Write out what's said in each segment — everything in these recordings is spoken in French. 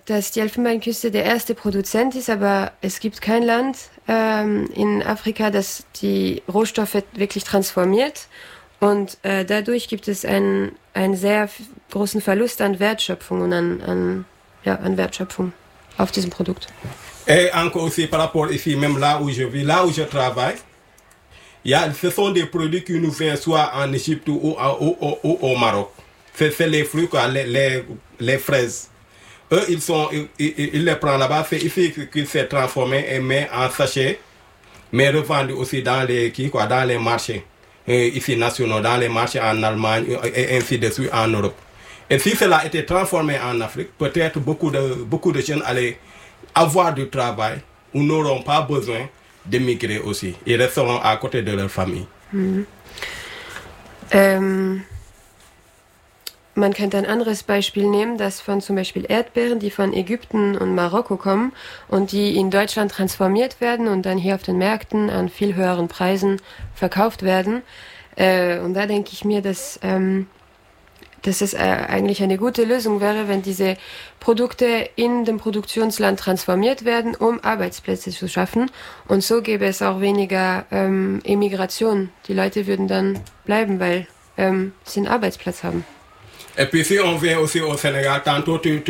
dass die Elfenbeinküste der erste Produzent ist, aber es gibt kein Land in Afrika, das die Rohstoffe wirklich transformiert. Und dadurch gibt es einen sehr großen Verlust an Wertschöpfung und an Wertschöpfung auf diesem Produkt. Et encore aussi par rapport ici, même là où je vis, là où je travaille, ce sont des produits qui nous viennent soit en Égypte ou au Maroc. C'est les fruits, quoi, les fraises. Eux, ils les prennent là-bas, c'est ici qu'ils se transforment et mettent en sachet, mais revendus aussi dans les marchés, ici nationaux, dans les marchés en Allemagne et ainsi de suite en Europe. Et si cela a été transformé en Afrique, peut-être beaucoup de jeunes allaient avoir du travail ou n'auront pas besoin d'émigrer aussi. Ils resteront à côté de leur famille. Mhm. Man könnte ein anderes Beispiel nehmen, das von zum Beispiel Erdbeeren, die von Ägypten und Marokko kommen und die in Deutschland transformiert werden und dann hier auf den Märkten an viel höheren Preisen verkauft werden. Und da denke ich mir, dass es eigentlich eine gute Lösung wäre, wenn diese Produkte in dem Produktionsland transformiert werden, um Arbeitsplätze zu schaffen. Und so gäbe es auch weniger Emigration. Die Leute würden dann bleiben, weil sie einen Arbeitsplatz haben. Et puis si on vient aussi au Sénégal, tantôt tu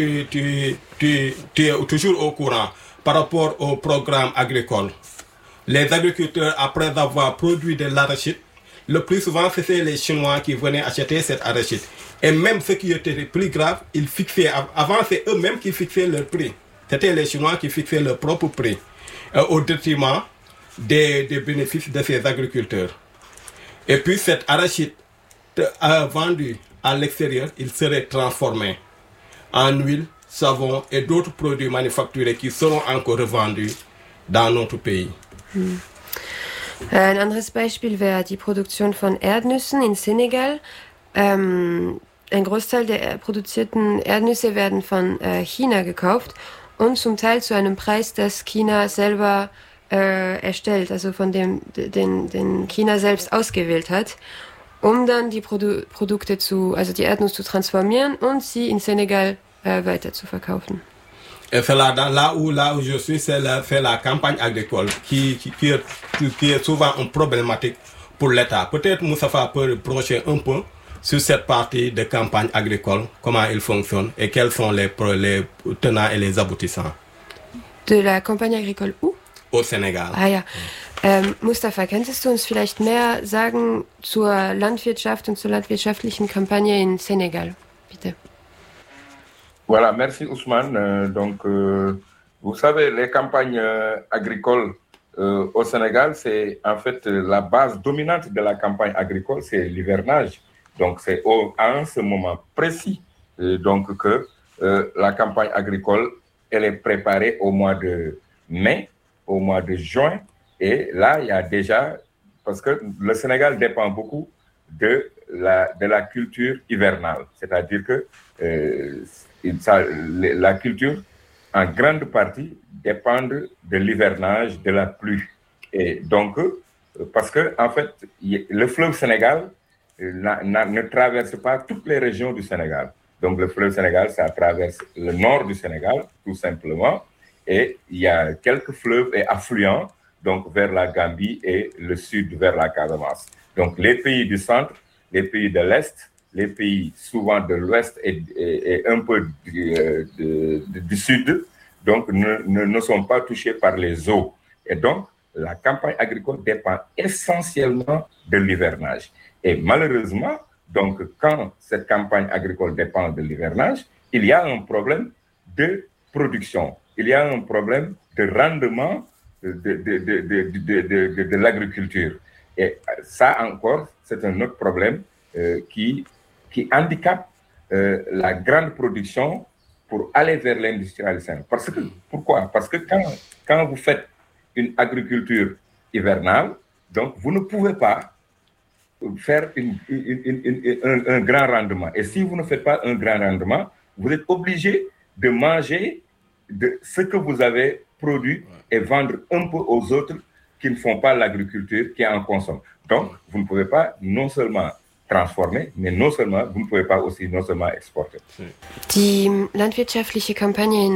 es toujours au courant par rapport au programme agricole. Les agriculteurs, après avoir produit de l'arachide, le plus souvent c'était les Chinois qui venaient acheter cette arachide. Et même ce qui était plus grave, ils fixaient, avant c'est eux-mêmes qui fixaient leur prix. C'était les Chinois qui fixaient leur propre prix, au détriment des bénéfices de ces agriculteurs. Et puis cette arachide vendue à l'extérieur, il serait transformé en huile, savon et d'autres produits manufacturés qui seront encore revendus dans notre pays. Ein anderes Beispiel wäre die Produktion von Erdnüssen in Senegal. Ein Großteil der produzierten Erdnüsse werden von China gekauft und zum Teil zu einem Preis, das China selber erstellt, also von den China selbst ausgewählt hat, um dann die Produkte die Erdnuss zu transformieren und sie in Senegal weiter zu verkaufen. Et c'est là où je suis, c'est la campagne agricole qui est souvent une problématique pour l'État. Peut-être Moustapha peut brocher un peu sur cette partie de campagne agricole, comment il fonctionne et quels sont les tenants et les aboutissants. De la campagne agricole où? Au Sénégal. Ah ja. Mustafa, könntest du uns vielleicht mehr sagen zur Landwirtschaft und zur landwirtschaftlichen Kampagne in Senegal? Bitte. Voilà, merci Ousmane. Vous savez, les campagnes agricoles au Sénégal, c'est en fait la base dominante de la campagne agricole, c'est l'hivernage. Donc c'est à ce moment précis que la campagne agricole, elle est préparée au mois de mai, au mois de juin. Et là, il y a déjà, parce que le Sénégal dépend beaucoup de la culture hivernale. C'est-à-dire que la culture, en grande partie, dépend de l'hivernage, de la pluie. Et donc, parce que, en fait, le fleuve Sénégal ne traverse pas toutes les régions du Sénégal. Donc, le fleuve Sénégal, ça traverse le nord du Sénégal, tout simplement. Et il y a quelques fleuves et affluents, donc vers la Gambie et le sud vers la Casamance. Donc les pays du centre, les pays de l'Est, les pays souvent de l'Ouest et un peu du sud, donc ne sont pas touchés par les eaux. Et donc la campagne agricole dépend essentiellement de l'hivernage. Et malheureusement, donc quand cette campagne agricole dépend de l'hivernage, il y a un problème de production, il y a un problème de rendement de l'agriculture. Et ça encore, c'est un autre problème qui handicape la grande production pour aller vers l'industrialisation. Pourquoi? Parce que quand vous faites une agriculture hivernale, donc vous ne pouvez pas faire un grand rendement. Et si vous ne faites pas un grand rendement, vous êtes obligé de manger de ce que vous avez produit et vendre un peu aux autres qui ne font pas l'agriculture, qui en consomment. Donc, vous ne pouvez pas non seulement transformer, mais vous ne pouvez pas aussi non seulement exporter. Die landwirtschaftliche Kampagne in